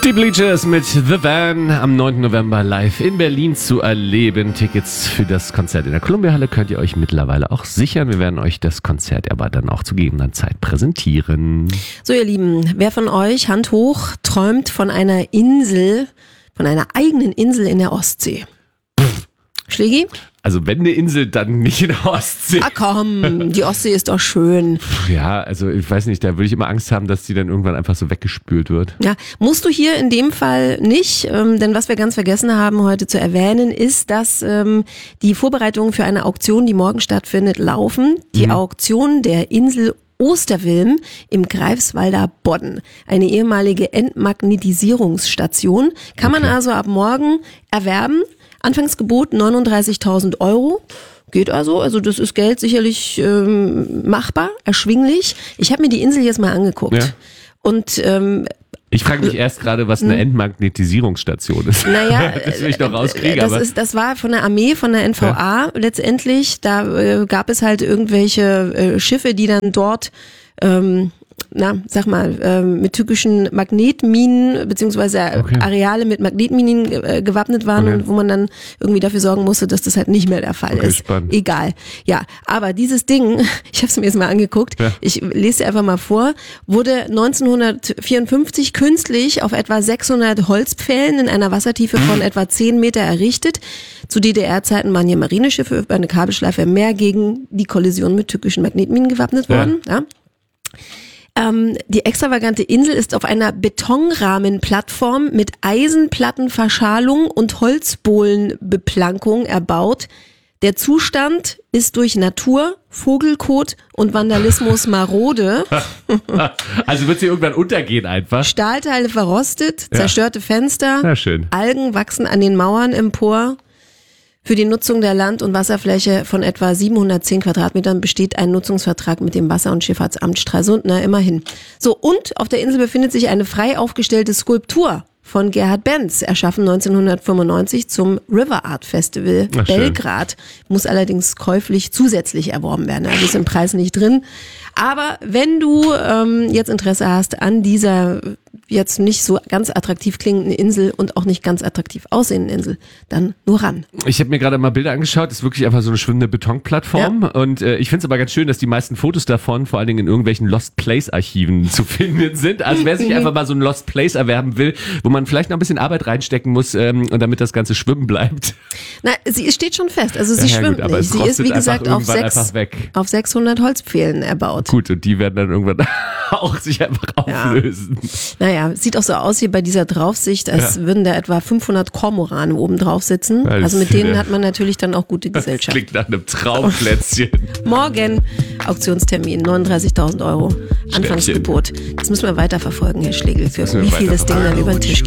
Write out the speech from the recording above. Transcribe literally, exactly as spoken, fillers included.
Die Bleachers mit The Van am neunten November live in Berlin zu erleben. Tickets für das Konzert in der Columbia-Halle könnt ihr euch mittlerweile auch sichern. Wir werden euch das Konzert aber dann auch zu gegebener Zeit präsentieren. So, ihr Lieben, wer von euch, Hand hoch, träumt von einer Insel, von einer eigenen Insel in der Ostsee? Pff. Schlägi? Also wenn eine Insel, dann nicht in der Ostsee. Ah komm, die Ostsee ist doch schön. Ja, also ich weiß nicht, da würde ich immer Angst haben, dass die dann irgendwann einfach so weggespült wird. Ja, musst du hier in dem Fall nicht, ähm, denn was wir ganz vergessen haben heute zu erwähnen, ist, dass ähm, die Vorbereitungen für eine Auktion, die morgen stattfindet, laufen. Die mhm. Auktion der Insel Osterwilm im Greifswalder Bodden. Eine ehemalige Entmagnetisierungsstation. Kann okay. man also ab morgen erwerben. Anfangsgebot neununddreißigtausend Euro. Geht also, also das ist Geld sicherlich ähm, machbar, erschwinglich. Ich habe mir die Insel jetzt mal angeguckt. Ja. Und ähm, ich frage mich erst gerade, was eine Entmagnetisierungsstation ist. Naja, das will ich doch rauskriegen. Das, aber ist, das war von der Armee, von der N V A ja. letztendlich. Da äh, gab es halt irgendwelche äh, Schiffe, die dann dort ähm, na, sag mal, ähm, mit tückischen Magnetminen beziehungsweise okay. Areale mit Magnetminen äh, gewappnet waren okay. und wo man dann irgendwie dafür sorgen musste, dass das halt nicht mehr der Fall okay, ist. Spannend. Egal. Ja, aber dieses Ding, ich habe es mir jetzt mal angeguckt, ja. ich lese dir einfach mal vor, wurde neunzehnhundertvierundfünfzig künstlich auf etwa sechshundert Holzpfählen in einer Wassertiefe von etwa zehn Meter errichtet. Zu D D R-Zeiten waren hier Marineschiffe über eine Kabelschleife mehr gegen die Kollision mit tückischen Magnetminen gewappnet worden. Ja. ja. Ähm, die extravagante Insel ist auf einer Betonrahmenplattform mit Eisenplattenverschalung und Holzbohlenbeplankung erbaut. Der Zustand ist durch Natur, Vogelkot und Vandalismus marode. Also wird sie irgendwann untergehen einfach? Stahlteile verrostet, zerstörte ja. Fenster, ja, schön. Algen wachsen an den Mauern empor. Für die Nutzung der Land- und Wasserfläche von etwa siebenhundertzehn Quadratmetern besteht ein Nutzungsvertrag mit dem Wasser- und Schifffahrtsamt Stralsund, na immerhin. So, und auf der Insel befindet sich eine frei aufgestellte Skulptur von Gerhard Benz, erschaffen neunzehnhundertfünfundneunzig zum River Art Festival Ach, Belgrad. Muss allerdings käuflich zusätzlich erworben werden, also ist im Preis nicht drin. Aber wenn du ähm, jetzt Interesse hast an dieser jetzt nicht so ganz attraktiv klingenden Insel und auch nicht ganz attraktiv aussehenden Insel, dann nur ran. Ich habe mir gerade mal Bilder angeschaut, das ist wirklich einfach so eine schwimmende Betonplattform ja. und äh, ich finde es aber ganz schön, dass die meisten Fotos davon vor allen Dingen in irgendwelchen Lost Place Archiven zu finden sind. Also wer sich einfach mal so ein Lost Place erwerben will, wo man vielleicht noch ein bisschen Arbeit reinstecken muss ähm, und damit das Ganze schwimmen bleibt. Na, sie steht schon fest, also sie ja, schwimmt gut, aber nicht. Sie ist wie gesagt auf, sechs, auf sechshundert Holzpfählen erbaut. Gut, und die werden dann irgendwann auch sich einfach auflösen. Ja. Naja, sieht auch so aus hier bei dieser Draufsicht, als ja. würden da etwa fünfhundert Kormorane oben drauf sitzen. Ja, also mit denen hat man natürlich dann auch gute Gesellschaft. Das klingt nach einem Traumplätzchen. Morgen Auktionstermin, neununddreißigtausend Euro. Anfangsgebot. Das müssen wir weiterverfolgen, Herr Schlegel, für wie viel das Ding dann über den Tisch geht.